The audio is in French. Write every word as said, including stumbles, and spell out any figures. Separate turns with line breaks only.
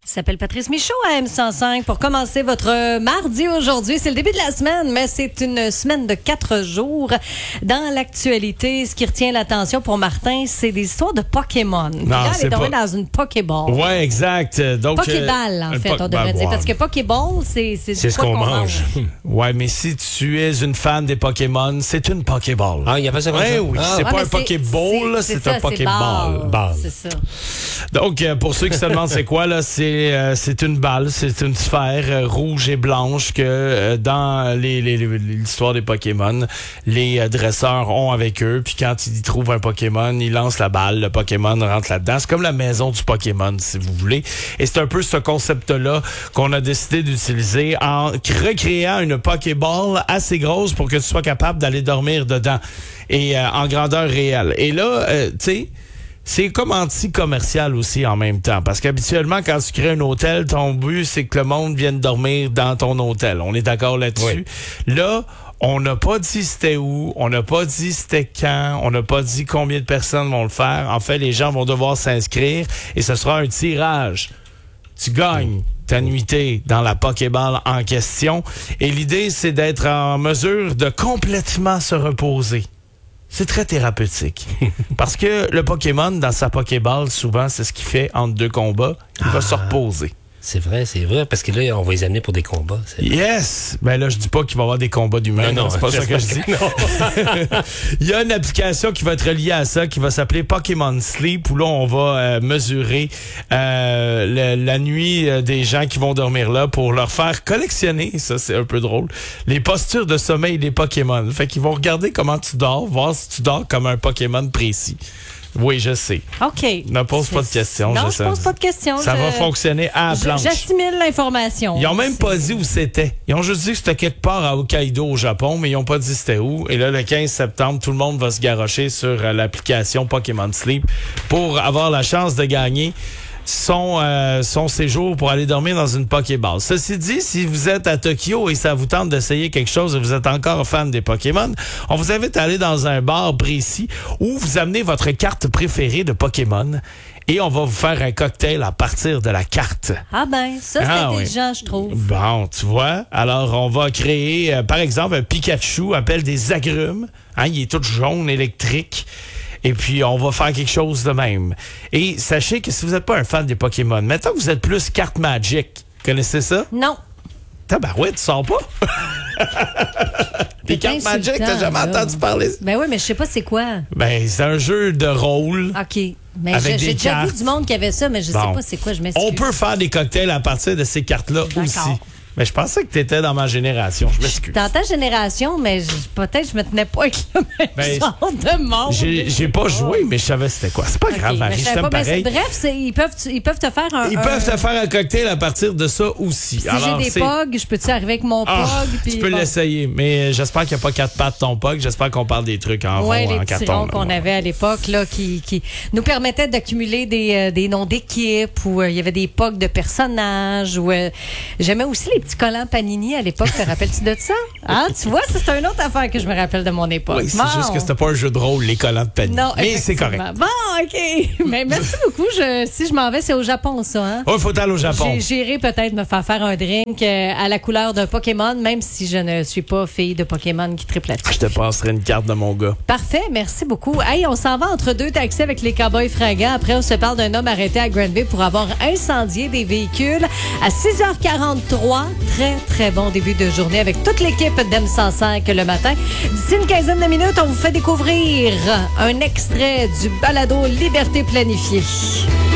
Ça s'appelle Patrice Michaud à M cent cinq pour commencer votre mardi aujourd'hui. C'est le début de la semaine, mais c'est une semaine de quatre jours. Dans l'actualité, ce qui retient l'attention pour Martin, c'est des histoires de Pokémon.
Non,
Là,
c'est
elle est tombée
pas...
dans une Pokéball.
Oui, exact. Donc,
Pokéball, en
euh,
fait,
po-
on devrait
ben,
dire.
ouais.
Parce que Pokéball, c'est c'est,
C'est
du
ce
quoi
qu'on mange.
Ouais, mais si tu es une fan des Pokémon, c'est une Pokéball.
Ah, il y a pas ça comme
Ouais,
ça?
oui,
Ah,
c'est
Ouais,
pas
mais
un Pokéball, là, c'est,
ça,
un Pokéball.
ball.
Ball.
C'est ça.
Donc, euh, pour ceux qui se demandent c'est quoi, là, c'est, euh, c'est une balle, c'est une sphère euh, rouge et blanche que euh, dans les, les, les- l'histoire des Pokémon, les euh, dresseurs ont avec eux. Puis quand ils y trouvent un Pokémon, ils lancent la balle, le Pokémon rentre là-dedans. C'est comme la maison du Pokémon, si vous voulez. Et c'est un peu ce concept-là qu'on a décidé d'utiliser en recréant une Pokéball assez grosse pour que tu sois capable d'aller dormir dedans et euh, en grandeur réelle. Et là, euh, tu sais, c'est comme anti-commercial aussi en même temps. Parce qu'habituellement, quand tu crées un hôtel, ton but, c'est que le monde vienne dormir dans ton hôtel. On est d'accord là-dessus? Là, on n'a pas dit c'était où, on n'a pas dit c'était quand, on n'a pas dit combien de personnes vont le faire. En fait, les gens vont devoir s'inscrire et ce sera un tirage. Tu gagnes ta nuitée dans la Pokéball en question. Et l'idée, c'est d'être en mesure de complètement se reposer. C'est très thérapeutique. Parce que le Pokémon, dans sa Pokéball, souvent, c'est ce qu'il fait entre deux combats. Il va se reposer.
C'est vrai, c'est vrai, parce que là, on va les amener pour des combats. C'est...
Yes! Ben là, je dis pas qu'il va y avoir des combats d'humains.
Non, non,
c'est pas ça que je dis.
Non.
Il y a une application qui va être reliée à ça, qui va s'appeler Pokémon Sleep, où là, on va euh, mesurer euh, le- la nuit euh, des gens qui vont dormir là pour leur faire collectionner, ça c'est un peu drôle, les postures de sommeil des Pokémon. Fait qu'ils vont regarder comment tu dors, voir si tu dors comme un Pokémon précis. Oui, je sais.
OK.
Ne pose pas de
C'est-
questions.
Non,
je
je
sais.
pose pas de questions.
Ça
Je-
va fonctionner à la
je-
planche.
J'assimile l'information.
Ils ont même
C'est-
pas dit où c'était. Ils ont juste dit que c'était quelque part à Hokkaido au Japon, mais ils ont pas dit c'était où. Et là, le quinze septembre, tout le monde va se garrocher sur euh, l'application Pokémon Sleep pour avoir la chance de gagner son, euh, son séjour pour aller dormir dans une Pokéball. Ceci dit, si vous êtes à Tokyo et ça vous tente d'essayer quelque chose et vous êtes encore fan des Pokémon, on vous invite à aller dans un bar précis où vous amenez votre carte préférée de Pokémon et on va vous faire un cocktail à partir de la carte.
Ah ben, ça, c'est
Ah,
intelligent, je trouve.
Bon, tu vois. Alors, on va créer, euh, par exemple, un Pikachu appelle des agrumes. Hein, il est tout jaune, électrique. Et puis, on va faire quelque chose de même. Et sachez que si vous n'êtes pas un fan des Pokémon, maintenant que vous êtes plus carte Magic, connaissez ça?
Non.
Tabarouette, tu sors pas? Des
C'est
cartes Magic, t'as
insultant,
jamais
là.
entendu parler?
Ben oui, mais je sais pas c'est quoi.
Ben, c'est un jeu de rôle.
OK. Mais
Avec
je-
des
j'ai déjà
cartes.
vu du monde qui avait ça, mais je
Bon.
sais pas c'est quoi, je m'excuse.
On peut faire des cocktails à partir de ces cartes-là
D'accord.
aussi. Mais je pensais que tu étais dans ma génération. Je m'excuse.
Dans ta génération, mais je- peut-être je me tenais pas avec le même
Ben,
genre de monde.
J'ai, j'ai pas joué, mais je savais c'était quoi. C'est pas
OK,
grave,
mais
Marie,
je
je
savais
t'aime
pas, mais
pareil.
c'est- bref, c'est- ils, peuvent, ils peuvent te faire un...
Ils
un-
peuvent te faire un cocktail à partir de ça aussi.
Si
Alors,
j'ai des
c'est-
pogs, je peux-tu arriver avec mon
Ah,
pog? puis
tu peux
bon.
l'essayer, mais j'espère qu'il n'y a pas quatre pattes ton pog. J'espère qu'on parle des trucs en
Ouais,
rond,
les
en
petits
carton.
ronds
là.
qu'on avait à l'époque là, qui, qui nous permettaient d'accumuler des, euh, des noms d'équipes où euh, il y avait des pogs de personnages. Où, euh, j'aimais aussi les petits collants Panini à l'époque. Te rappelles-tu de ça? Hein? Tu vois, ça, c'est une autre affaire que je me rappelle de mon époque.
Oui, c'est
Bon.
juste que c'était pas un jeu de rôle, les collants de panier.
Non,
mais c'est correct.
effectivement. Bon, OK. Mais merci beaucoup. Je, si je m'en vais, c'est au Japon, ça. Hein?
Oh, il faut aller au Japon.
J'ai- J'irai peut-être me faire faire un drink euh, à la couleur d'un Pokémon, même si je ne suis pas fille de Pokémon qui triple là-dessus.
Je te passerai une carte de mon gars.
Parfait, merci beaucoup. Hey, on s'en va entre deux taxis avec les Cowboys fringants. Après, on se parle d'un homme arrêté à Granby pour avoir incendié des véhicules à six heures quarante-trois. Très, très bon début de journée avec toute l'équipe d'M cent cinq le matin. D'ici une quinzaine de minutes, on vous fait découvrir un extrait du balado Liberté planifiée.